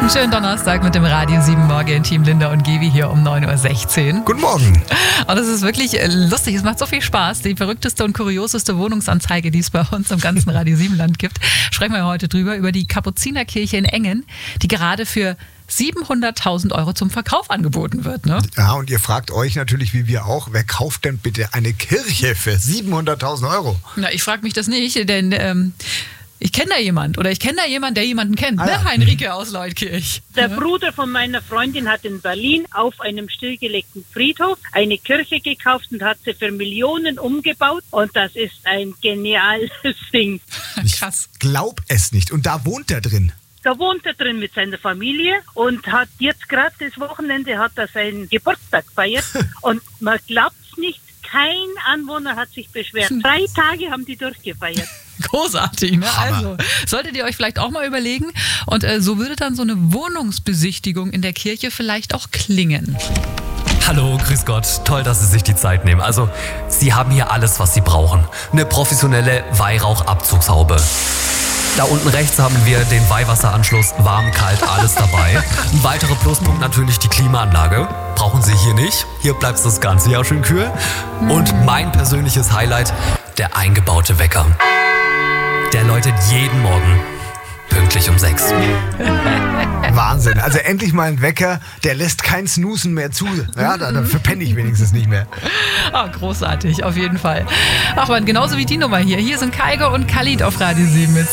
Einen schönen Donnerstag mit dem Radio 7 Morgen. Team Linda und Gevi hier um 9.16 Uhr. Guten Morgen. Und es ist wirklich lustig, es macht so viel Spaß. Die verrückteste und kurioseste Wohnungsanzeige, die es bei uns im ganzen Radio 7 Land gibt. Sprechen wir heute drüber, über die Kapuzinerkirche in Engen, die gerade für 700.000 Euro zum Verkauf angeboten wird. Ne? Ja, und ihr fragt euch natürlich, wie wir auch, wer kauft denn bitte eine Kirche für 700.000 Euro? Na, ich frage mich das nicht, denn ich kenne da jemand oder ich kenne da jemanden, der jemanden kennt. Ah, ja. Ne? Heinrike aus Leutkirch. Der Bruder von meiner Freundin hat in Berlin auf einem stillgelegten Friedhof eine Kirche gekauft und hat sie für Millionen umgebaut. Und das ist ein geniales Ding. Krass. Ich glaub es nicht. Und da wohnt er drin. Da wohnt er drin mit seiner Familie und hat jetzt gerade das Wochenende hat er seinen Geburtstag gefeiert. Und man glaubt es nicht, kein Anwohner hat sich beschwert. 3 Tage haben die durchgefeiert. Großartig, ne? Hammer. Also, solltet ihr euch vielleicht auch mal überlegen. Und so würde dann so eine Wohnungsbesichtigung in der Kirche vielleicht auch klingen. Hallo, grüß Gott. Toll, dass Sie sich die Zeit nehmen. Also, Sie haben hier alles, was Sie brauchen. Eine professionelle Weihrauchabzugshaube. Da unten rechts haben wir den Weihwasseranschluss, warm, kalt, alles dabei. Ein weiterer Pluspunkt natürlich die Klimaanlage. Brauchen Sie hier nicht. Hier bleibt das ganze Jahr schön kühl. Und mein persönliches Highlight, der eingebaute Wecker. Der läutet jeden Morgen pünktlich um 6. Wahnsinn. Also endlich mal ein Wecker, der lässt kein Snoosen mehr zu. Ja, da verpenne ich wenigstens nicht mehr. Ah, großartig, auf jeden Fall. Ach man, genauso wie die Nummer hier. Hier sind Kaigo und Khalid auf Radio 7 mit